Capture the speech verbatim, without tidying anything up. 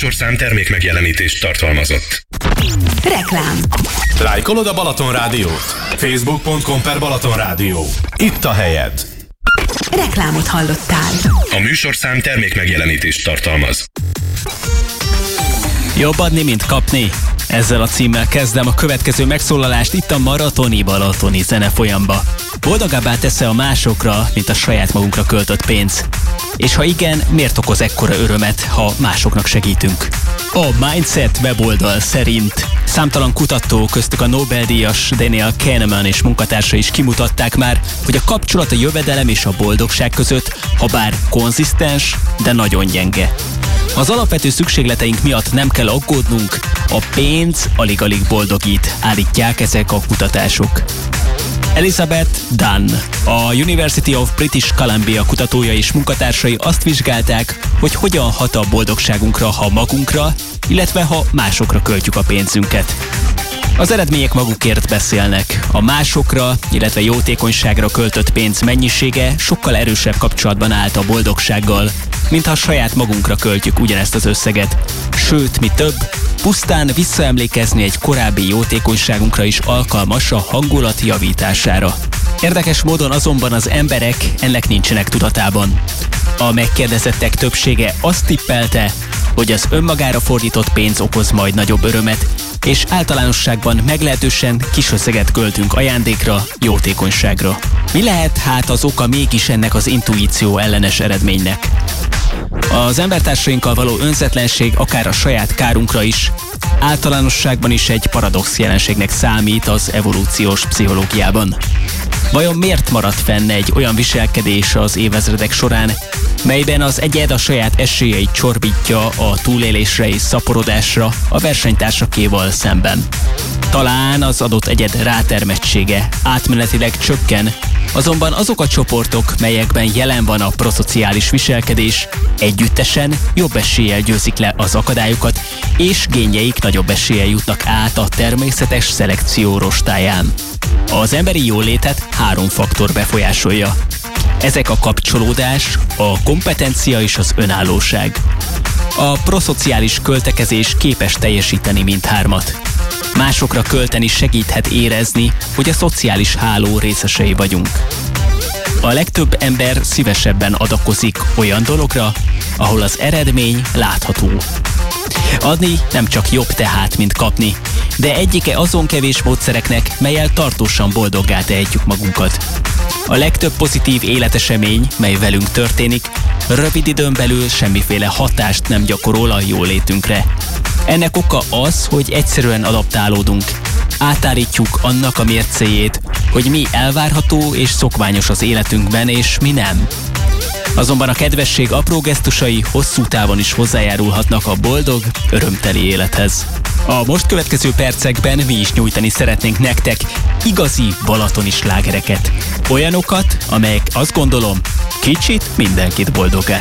műsorszám termék megjelenítést tartalmazott. Reklám. Lájkolod a Balaton Rádiót? facebook pont com per Balaton Rádió. Itt a helyed. Reklámot hallottál. A műsorszám termék megjelenítést tartalmaz. Jobb adni, mint kapni. Ezzel a címmel kezdem a következő megszólalást itt a Maratoni Balatoni zenefolyamba. Boldogabbá tesz-e a másokra, mint a saját magunkra költött pénz? És ha igen, miért okoz ekkora örömet, ha másoknak segítünk? A Mindset weboldal szerint számtalan kutató, köztük a Nobel-díjas Daniel Kahneman és munkatársai is kimutatták már, hogy a kapcsolat a jövedelem és a boldogság között, ha bár konzisztens, de nagyon gyenge. Az alapvető szükségleteink miatt nem kell aggódnunk, a pénz alig-alig boldogít, állítják ezek a kutatások. Elizabeth Dunn, a University of British Columbia kutatója és munkatársai azt vizsgálták, hogy hogyan hat a boldogságunkra, ha magunkra, illetve ha másokra költjük a pénzünket. Az eredmények magukért beszélnek. A másokra, illetve jótékonyságra költött pénz mennyisége sokkal erősebb kapcsolatban állt a boldogsággal, mintha saját magunkra költjük ugyanezt az összeget. Sőt, mi több, pusztán visszaemlékezni egy korábbi jótékonyságunkra is alkalmas a hangulat javítására. Érdekes módon azonban az emberek ennek nincsenek tudatában. A megkérdezettek többsége azt tippelte, hogy az önmagára fordított pénz okoz majd nagyobb örömet, és általánosságban meglehetősen kis összeget költünk ajándékra, jótékonyságra. Mi lehet hát az oka mégis ennek az intuíció ellenes eredménynek? Az embertársainkkal való önzetlenség akár a saját kárunkra is, általánosságban is egy paradox jelenségnek számít az evolúciós pszichológiában. Vajon miért maradt fenn egy olyan viselkedés az évezredek során, melyben az egyed a saját esélyeit csorbítja a túlélésre és szaporodásra a versenytársakéval szemben? Talán az adott egyed rátermettsége átmenetileg csökken, azonban azok a csoportok, melyekben jelen van a proszociális viselkedés, együttesen jobb eséllyel győzik le az akadályokat, és génjeik nagyobb eséllyel jutnak át a természetes szelekció rostáján. Az emberi jólétet három faktor befolyásolja. Ezek a kapcsolódás, a kompetencia és az önállóság. A proszociális költekezés képes teljesíteni mindhármat. Másokra költeni segíthet érezni, hogy a szociális háló részesei vagyunk. A legtöbb ember szívesebben adakozik olyan dologra, ahol az eredmény látható. Adni nem csak jobb tehát, mint kapni, de egyike azon kevés módszereknek, mellyel tartósan boldoggá tehetjük magunkat. A legtöbb pozitív életesemény, mely velünk történik, rövid időn belül semmiféle hatást nem gyakorol a jólétünkre. Ennek oka az, hogy egyszerűen adaptálódunk. Átállítjuk annak a mércéjét, hogy mi elvárható és szokványos az életünkben, és mi nem. Azonban a kedvesség apró gesztusai hosszú távon is hozzájárulhatnak a boldog, örömteli élethez. A most következő percekben mi is nyújtani szeretnénk nektek igazi balatoni slágereket. Olyanokat, amelyek azt gondolom, kicsit mindenkit boldoggá